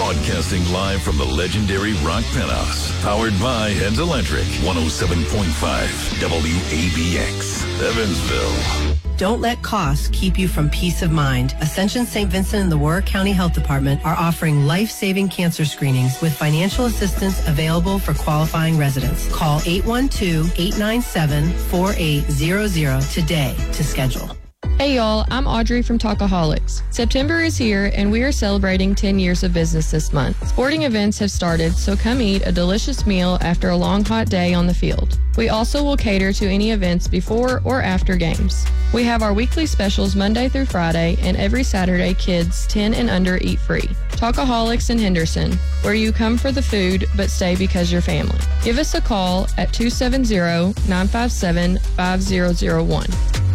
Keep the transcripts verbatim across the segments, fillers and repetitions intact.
Broadcasting live from the legendary Rock Penthouse. Powered by Heads Electric. one oh seven point five W A B X. Evansville. Don't let costs keep you from peace of mind. Ascension Saint Vincent and the Warwick County Health Department are offering life-saving cancer screenings with financial assistance available for qualifying residents. Call eight one two, eight nine seven, four eight zero zero today to schedule. Hey y'all, I'm Audrey from Talkaholics. September is here and we are celebrating ten years of business this month. Sporting events have started, so come eat a delicious meal after a long hot day on the field. We also will cater to any events before or after games. We have our weekly specials Monday through Friday, and every Saturday kids ten and under eat free. Talkaholics in Henderson, where you come for the food but stay because you're family. Give us a call at two seven zero, nine five seven, five zero zero one.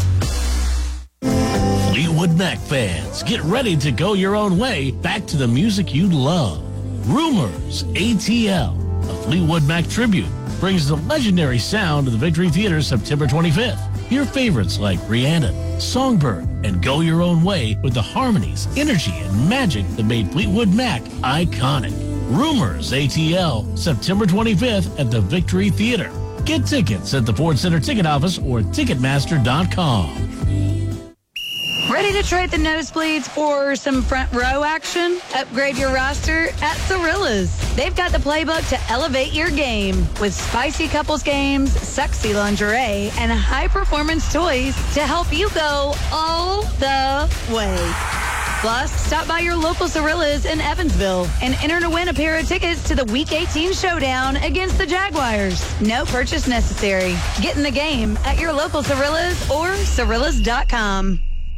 Fleetwood Mac fans, get ready to go your own way back to the music you love. Rumors A T L, a Fleetwood Mac tribute, brings the legendary sound to the Victory Theater September twenty-fifth. Hear favorites like Rhiannon, Songbird, and Go Your Own Way with the harmonies, energy, and magic that made Fleetwood Mac iconic. Rumors A T L, September twenty-fifth at the Victory Theater. Get tickets at the Ford Center Ticket Office or Ticketmaster dot com. Ready to trade the nosebleeds for some front row action? Upgrade your roster at Cirilla's. They've got the playbook to elevate your game with spicy couples games, sexy lingerie, and high-performance toys to help you go all the way. Plus, stop by your local Cirilla's in Evansville and enter to win a pair of tickets to the Week eighteen showdown against the Jaguars. No purchase necessary. Get in the game at your local Cirilla's or Cirillas dot com.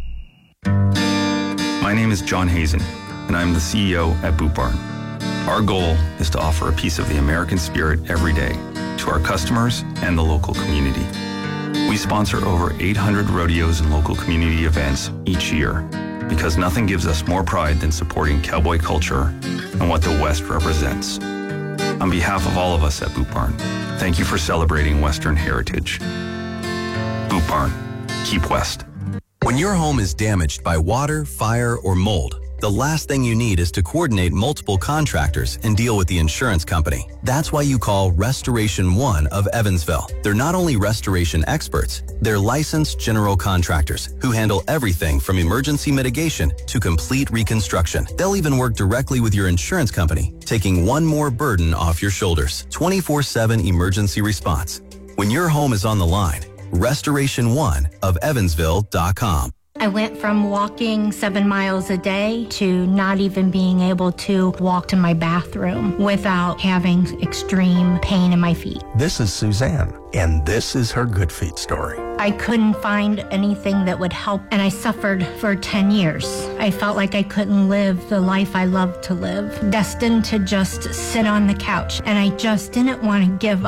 My name is John Hazen, and I'm the C E O at Boot Barn. Our goal is to offer a piece of the American spirit every day to our customers and the local community. We sponsor over eight hundred rodeos and local community events each year because nothing gives us more pride than supporting cowboy culture and what the West represents. On behalf of all of us at Boot Barn, thank you for celebrating Western heritage. Boot Barn, keep West. When your home is damaged by water, fire, or mold, the last thing you need is to coordinate multiple contractors and deal with the insurance company. That's why you call Restoration One of Evansville. They're not only restoration experts, they're licensed general contractors who handle everything from emergency mitigation to complete reconstruction. They'll even work directly with your insurance company, taking one more burden off your shoulders. twenty-four seven emergency response. When your home is on the line, Restoration One of Evansville dot com. I went from walking seven miles a day to not even being able to walk to my bathroom without having extreme pain in my feet. This is Suzanne, and this is her Good Feet story. I couldn't find anything that would help, and I suffered for ten years. I felt like I couldn't live the life I loved to live, destined to just sit on the couch, and I just didn't want to give up.